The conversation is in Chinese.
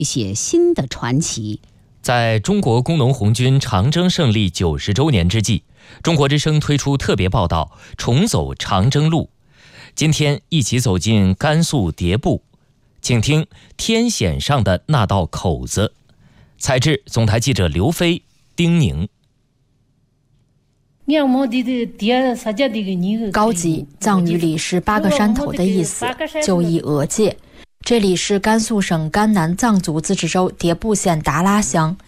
一些新的传奇。 在中国工农红军长征胜利90周年之际，中国之声推出特别报道，重走长征路。今天一起走进甘肃迭部，请听天险上的那道口子。采制总台记者刘飞、丁宁。 高级藏语里是8个山头的意思，就译额界。这里是甘肃省甘南藏族自治州迭部县达拉乡，